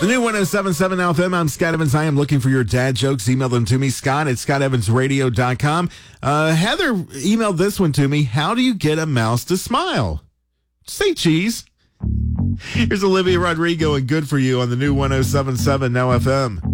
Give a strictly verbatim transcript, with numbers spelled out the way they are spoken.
The new one oh seven point seven F M. I'm Scott Evans. I am looking for your dad jokes. Email them to me, Scott at scott evans radio dot com. Uh, Heather emailed this one to me. How do you get a mouse to smile? Say cheese. Here's Olivia Rodrigo and Good For You on the new one oh seven point seven Now F M.